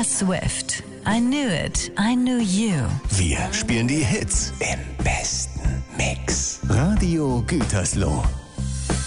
Swift. I knew it. I knew you. Wir spielen die Hits im besten Mix. Radio Gütersloh.